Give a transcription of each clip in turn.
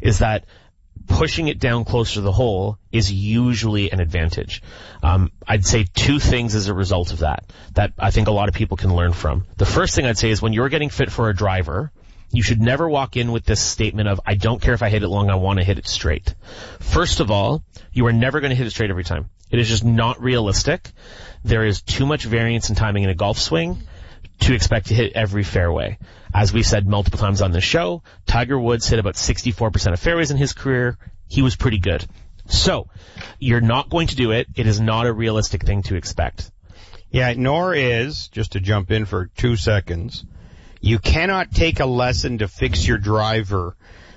is that pushing it down closer to the hole is usually an advantage. I'd say two things as a result of that I think a lot of people can learn from. The first thing I'd say is when you're getting fit for a driver, you should never walk in with this statement of, I don't care if I hit it long, I want to hit it straight. First of all, you are never going to hit it straight every time. It is just not realistic. There is too much variance in timing in a golf swing to expect to hit every fairway. As we said multiple times on this show, Tiger Woods hit about 64% of fairways in his career. He was pretty good. So, you're not going to do it. It is not a realistic thing to expect. Yeah, nor is, just to jump in for 2 seconds, you cannot take a lesson to fix your driver.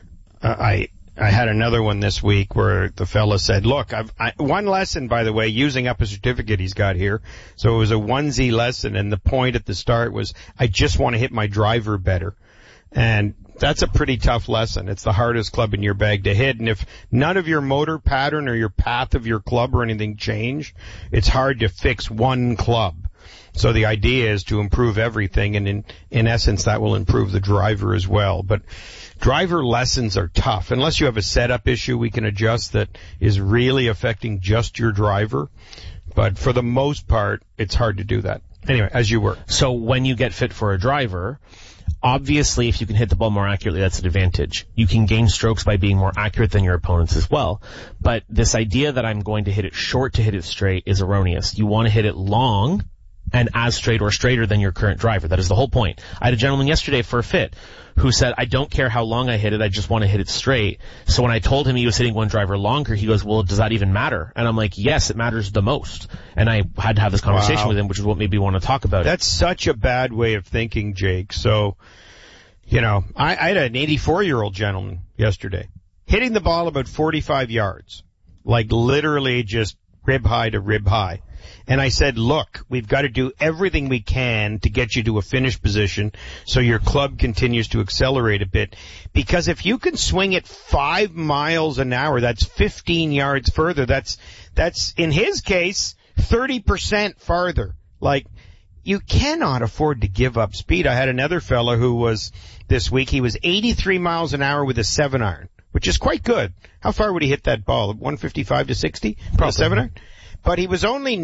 I had another one this week where the fella said, look, one lesson, by the way, using up a certificate he's got here. So it was a 1Z lesson, and the point at the start was, I just want to hit my driver better. And that's a pretty tough lesson. It's the hardest club in your bag to hit. And if none of your motor pattern or your path of your club or anything change, it's hard to fix one club. So the idea is to improve everything, and in essence, that will improve the driver as well. But driver lessons are tough. Unless you have a setup issue we can adjust that is really affecting just your driver. But for the most part, it's hard to do that. Anyway, as you were. So when you get fit for a driver, obviously if you can hit the ball more accurately, that's an advantage. You can gain strokes by being more accurate than your opponents as well. But this idea that I'm going to hit it short to hit it straight is erroneous. You want to hit it long and as straight or straighter than your current driver. That is the whole point. I had a gentleman yesterday for a fit who said, I don't care how long I hit it, I just want to hit it straight. So when I told him he was hitting one driver longer, he goes, well, does that even matter? And I'm like, yes, it matters the most. And I had to have this conversation with him, which is what made me want to talk about it. That's such a bad way of thinking, Jake. So, you know, I had an 84-year-old gentleman yesterday hitting the ball about 45 yards, like literally just rib high to rib high. And I said, look, we've got to do everything we can to get you to a finish position so your club continues to accelerate a bit. Because if you can swing it 5 miles an hour, that's 15 yards further. That's in his case, 30% farther. Like, you cannot afford to give up speed. I had another fella who was, this week, he was 83 miles an hour with a 7-iron, which is quite good. How far would he hit that ball? 155 to 60? Probably 7-iron? But he was only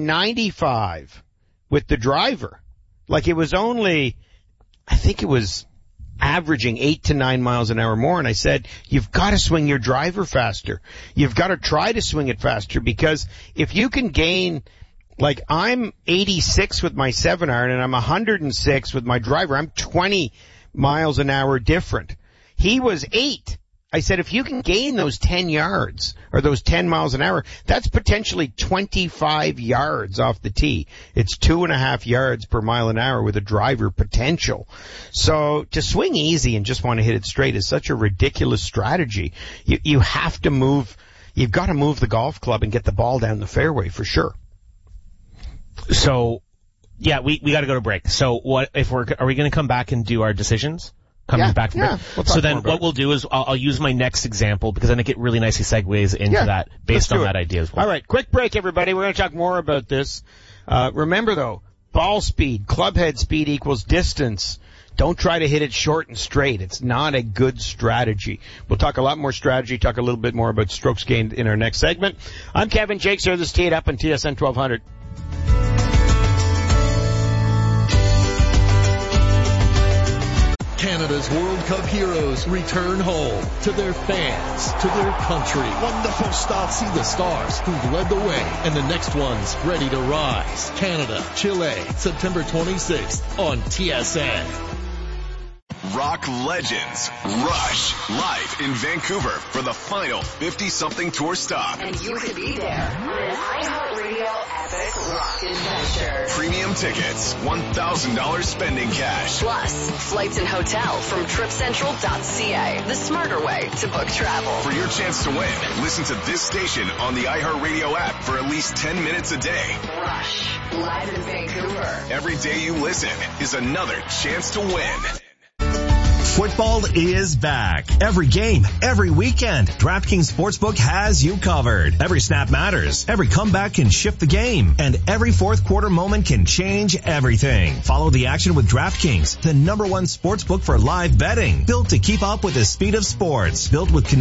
95 with the driver. Like, it was only, I think it was averaging 8 to 9 miles an hour more. And I said, you've got to swing your driver faster. You've got to try to swing it faster, because if you can gain, like, I'm 86 with my 7-iron and I'm 106 with my driver. I'm 20 miles an hour different. He was 8. I said, if you can gain those 10 yards or those 10 miles an hour, that's potentially 25 yards off the tee. It's 2.5 yards per mile an hour with a driver potential. So to swing easy and just want to hit it straight is such a ridiculous strategy. You have to move, you've got to move the golf club and get the ball down the fairway for sure. So, yeah, we got to go to break. So what, are we going to come back and do our decisions? Back from break. So then what we'll do is I'll use my next example, because I think it really nicely segues into that based on that idea as well. All right, quick break, everybody. We're going to talk more about this. Remember, though, ball speed, club head speed equals distance. Don't try to hit it short and straight. It's not a good strategy. We'll talk a lot more strategy, talk a little bit more about strokes gained in our next segment. I'm Kevin Jakes here. This is Tee It Up on TSN 1200. Canada's World Cup heroes return home to their fans, to their country. Wonderful start. See the stars who've led the way and the next one's ready to rise. Canada, Chile, September 26th on TSN. Rock legends Rush live in Vancouver for the final 50-something tour stop. And you could be there on an iHeartRadio Epic Rock Adventure. Premium tickets, $1,000 spending cash. Plus, flights and hotel from TripCentral.ca. The smarter way to book travel. For your chance to win, listen to this station on the iHeartRadio app for at least 10 minutes a day. Rush, live in Vancouver. Every day you listen is another chance to win. Football is back. Every game, every weekend, DraftKings Sportsbook has you covered. Every snap matters. Every comeback can shift the game. And every fourth quarter moment can change everything. Follow the action with DraftKings, the #1 sportsbook for live betting. Built to keep up with the speed of sports. Built with